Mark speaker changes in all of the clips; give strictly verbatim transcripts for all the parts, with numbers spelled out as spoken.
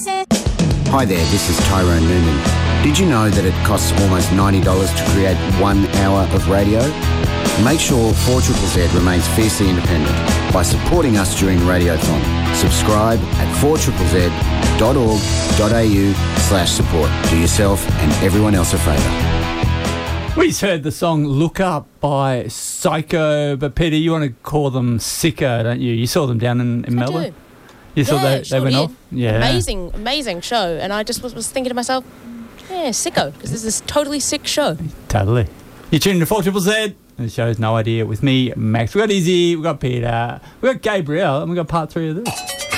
Speaker 1: Hi there, this is Tyrone Noonan. Did you know that it costs almost ninety dollars to create one hour of radio? Make sure four Z Z remains fiercely independent by supporting us during Radiothon. Subscribe at four Z Z dot org dot a u slash support. Do yourself and everyone else a favour.
Speaker 2: We just heard the song Look Up by Psycho, but Peter, you want to call them Sicko, don't you? You saw them down in, in
Speaker 3: I
Speaker 2: Melbourne?
Speaker 3: do.
Speaker 2: You saw
Speaker 3: Yeah,
Speaker 2: they,
Speaker 3: sure
Speaker 2: they went
Speaker 3: did.
Speaker 2: off? Yeah.
Speaker 3: Amazing, amazing show. And I just was, was thinking to myself, yeah, sicko, because this is a totally sick show.
Speaker 2: Totally. You're tuning to four Z Z, and the show's No Idea with me, Max. We've got Izzy, we've got Peter, we've got Gabrielle, and we've got part three of this.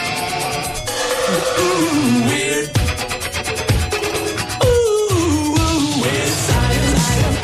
Speaker 4: Ooh, weird. Ooh, weird science.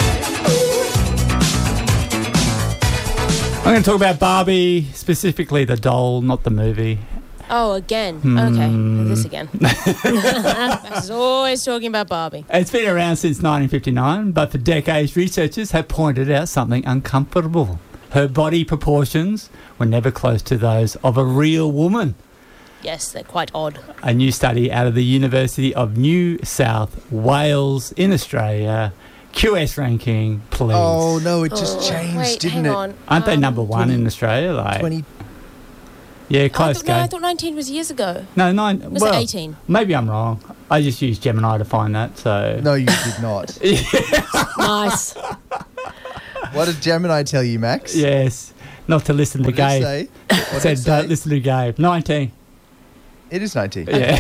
Speaker 2: I'm going to talk about Barbie, specifically the doll, not the movie.
Speaker 3: Oh, again.
Speaker 2: Hmm.
Speaker 3: Okay, this again. Max is always talking about Barbie.
Speaker 2: It's been around since nineteen fifty-nine, but for decades, researchers have pointed out something uncomfortable. Her body proportions were never close to those of a real woman.
Speaker 3: Yes, they're quite odd.
Speaker 2: A new study out of the University of New South Wales in Australia. Q S ranking, please.
Speaker 5: Oh, no, it just
Speaker 3: Oh,
Speaker 5: changed,
Speaker 3: wait,
Speaker 5: didn't
Speaker 3: hang
Speaker 5: it?
Speaker 3: on.
Speaker 2: Aren't they
Speaker 3: Um,
Speaker 2: number one
Speaker 5: twenty
Speaker 2: in Australia? Like,
Speaker 5: twenty
Speaker 2: yeah,
Speaker 3: I
Speaker 2: close
Speaker 3: thought, no, I
Speaker 2: go.
Speaker 3: thought nineteen was years ago.
Speaker 2: No, nine.
Speaker 3: Was
Speaker 2: well,
Speaker 3: it eighteen?
Speaker 2: Maybe I'm wrong. I just used Gemini to find that. So
Speaker 5: No, you did not.
Speaker 3: Nice.
Speaker 5: What did Gemini tell you, Max?
Speaker 2: yes, not to listen to
Speaker 5: What did it
Speaker 2: Gabe.
Speaker 5: say?
Speaker 2: It
Speaker 5: What did it
Speaker 2: said
Speaker 5: say?
Speaker 2: don't listen to Gabe. Nineteen.
Speaker 5: It is nineteen.
Speaker 2: Yeah.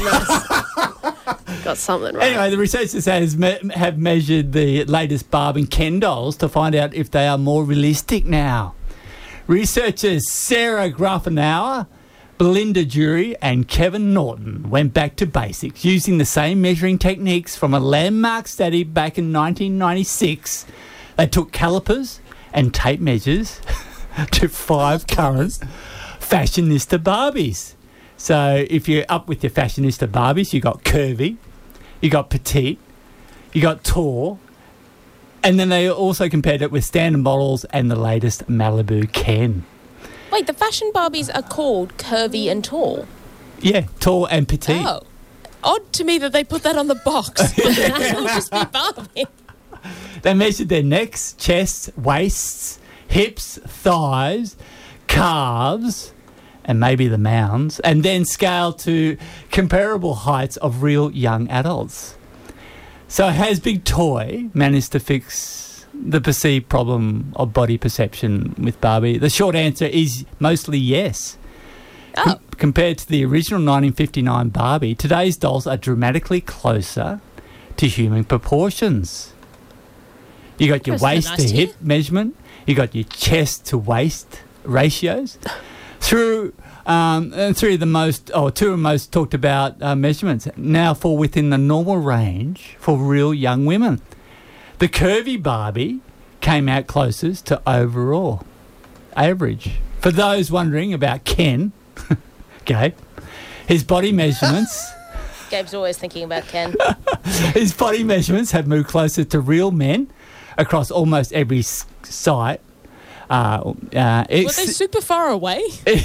Speaker 6: Got something right.
Speaker 2: Anyway, the researchers has me- have measured the latest Barb and Ken dolls to find out if they are more realistic now. Researchers Sarah Grafenauer, Belinda Jury and Kevin Norton went back to basics using the same measuring techniques from a landmark study back in nineteen ninety-six. They took calipers and tape measures to five current fashionista Barbies. So if you're up with your fashionista Barbies, you got curvy, you got petite, you got tall, and then they also compared it with standard models and the latest Malibu Ken.
Speaker 3: Wait, the fashion Barbies are called curvy and tall.
Speaker 2: Yeah, tall and petite.
Speaker 3: Oh. Odd to me that they put that on the box. That will just be Barbie.
Speaker 2: They measured their necks, chests, waists, hips, thighs, calves, and maybe the mounds, and then scaled to comparable heights of real young adults. So has Big Toy managed to fix the perceived problem of body perception with Barbie? The short answer is mostly yes.
Speaker 3: Oh.
Speaker 2: Com- compared to the original nineteen fifty-nine Barbie, today's dolls are dramatically closer to human proportions. You got your
Speaker 3: That's so
Speaker 2: waist
Speaker 3: nice
Speaker 2: to
Speaker 3: to
Speaker 2: hip
Speaker 3: hear.
Speaker 2: measurement. You got your chest to waist ratios. Through um, and through the most, or two of the most talked about uh, measurements now fall within the normal range for real young women. The curvy Barbie came out closest to overall average. For those wondering about Ken, Gabe, his body measurements.
Speaker 3: Gabe's always thinking about Ken.
Speaker 2: His body measurements have moved closer to real men across almost every s- site. Uh, uh,
Speaker 3: Were they
Speaker 2: ex-
Speaker 3: super far away?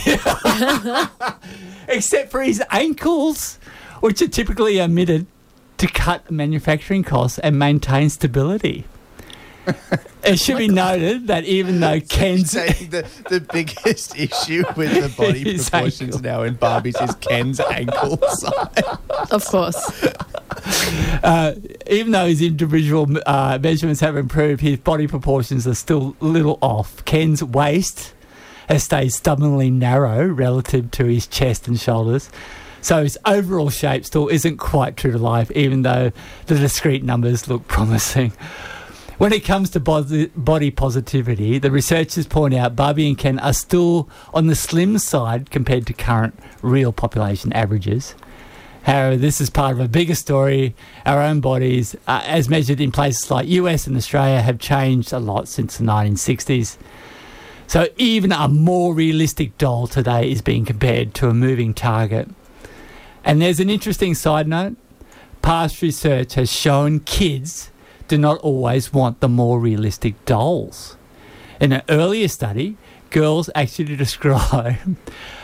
Speaker 2: except for his ankles, which are typically omitted to cut manufacturing costs and maintain stability. It should be noted that even though Ken's...
Speaker 5: Saying the, the biggest issue with the body
Speaker 2: His
Speaker 5: proportions
Speaker 2: ankle.
Speaker 5: now in Barbies is Ken's ankle size.
Speaker 6: Of course.
Speaker 2: Uh, even though his individual uh, measurements have improved, his body proportions are still a little off. Ken's waist has stayed stubbornly narrow relative to his chest and shoulders. So his overall shape still isn't quite true to life, even though the discrete numbers look promising. When it comes to body, body positivity, the researchers point out Barbie and Ken are still on the slim side compared to current real population averages. However, this is part of a bigger story. Our own bodies, uh, as measured in places like U S and Australia, have changed a lot since the nineteen sixties. So even a more realistic doll today is being compared to a moving target. And there's an interesting side note. Past research has shown kids do not always want the more realistic dolls. In an earlier study, girls actually described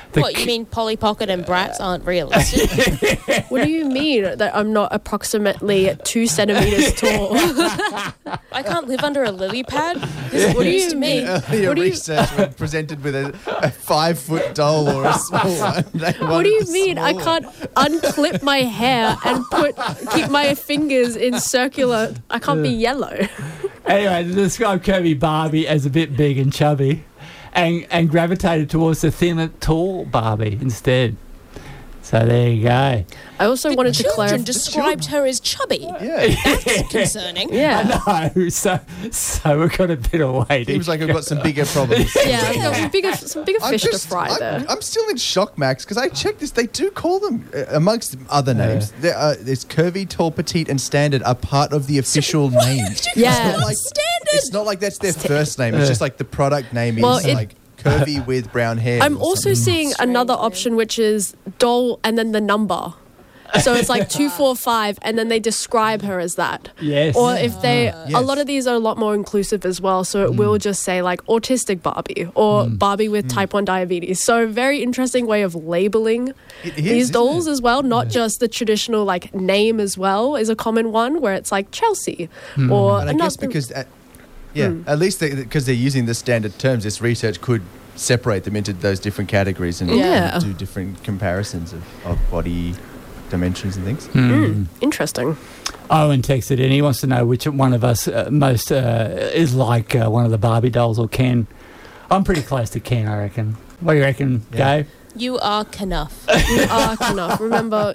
Speaker 2: The
Speaker 3: What, you
Speaker 2: c-
Speaker 3: mean Polly Pocket and Bratz aren't realistic?
Speaker 6: What do you mean that I'm not approximately two centimeters tall?
Speaker 3: I can't live under a lily pad. This is
Speaker 6: What do
Speaker 3: news
Speaker 6: you
Speaker 3: to me.
Speaker 6: mean?
Speaker 5: Earlier
Speaker 6: What do you-
Speaker 5: research when presented with a, a five foot doll or a small one. They
Speaker 6: What
Speaker 5: wanted
Speaker 6: do you
Speaker 5: the
Speaker 6: mean? I
Speaker 5: small
Speaker 6: can't unclip my hair and put keep my fingers in circular. I can't be yellow.
Speaker 2: Anyway, to describe Kirby Barbie as a bit big and chubby, and and gravitated towards the thin, tall Barbie instead. So there you go.
Speaker 6: I also wanted to
Speaker 3: Children
Speaker 6: clarify.
Speaker 3: described her as chubby.
Speaker 5: Yeah.
Speaker 3: That's concerning.
Speaker 6: Yeah.
Speaker 2: I know. So so we've got a bit of way to
Speaker 5: Seems like I've got some bigger problems.
Speaker 6: Yeah, I've got some bigger, some bigger
Speaker 5: I'm
Speaker 6: fish
Speaker 5: just-
Speaker 6: to fry
Speaker 5: I'm,
Speaker 6: there.
Speaker 5: I'm still in shock, Max, because I checked this. They do call them, uh, amongst other names, there are, there's curvy, tall, petite, and standard are part of the official names.
Speaker 6: Yeah.
Speaker 5: It's not like,
Speaker 3: Standard.
Speaker 5: It's not like that's their first name. It's just like the product name is
Speaker 6: Well, it-
Speaker 5: like curvy with brown hair.
Speaker 6: I'm
Speaker 5: or
Speaker 6: also
Speaker 5: something.
Speaker 6: seeing another
Speaker 3: Strange,
Speaker 6: option, which is doll and then the number. So it's like two four five, and then they describe her as that.
Speaker 2: Yes.
Speaker 6: Or if they,
Speaker 5: Yes.
Speaker 6: a lot of these are a lot more inclusive as well. So it will just say like autistic Barbie or Barbie with type one diabetes. So very interesting way of labeling
Speaker 5: It is,
Speaker 6: these
Speaker 5: isn't
Speaker 6: dolls
Speaker 5: it?
Speaker 6: as well. Not just the traditional like name as well is a common one where it's like Chelsea or
Speaker 5: But I
Speaker 6: another.
Speaker 5: guess because, at, yeah, at least because they, are using the standard terms, this research could separate them into those different categories and,
Speaker 6: Yeah.
Speaker 5: and do different comparisons of, of body dimensions and things.
Speaker 6: Mm, interesting.
Speaker 2: Owen texted in. He wants to know which one of us uh, most uh, is like uh, one of the Barbie dolls or Ken. I'm pretty close to Ken, I reckon. What do you reckon,
Speaker 5: Yeah.
Speaker 2: Dave?
Speaker 3: You are Knuff.
Speaker 6: You are enough. Remember,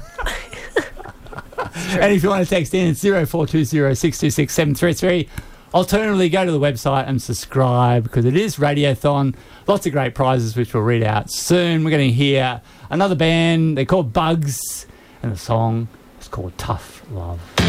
Speaker 2: And if you want to text in, it's zero four two zero six two six seven three three. Alternatively, go to the website and subscribe because it is Radiothon. Lots of great prizes, which we'll read out soon. We're going to hear another band. They're called Bugs, and the song is called Tough Love.